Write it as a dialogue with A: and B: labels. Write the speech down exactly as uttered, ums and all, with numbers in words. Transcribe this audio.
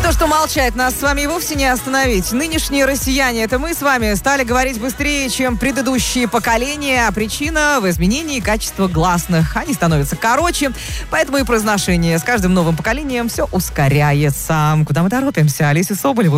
A: то, что молчать нас с вами и вовсе не остановить. Нынешние россияне, это мы с вами, стали говорить быстрее, чем предыдущие поколения. А причина в изменении качества гласных. Они становятся короче, поэтому и произношение с каждым новым поколением все ускоряется. Куда мы торопимся? Олеся Соболева.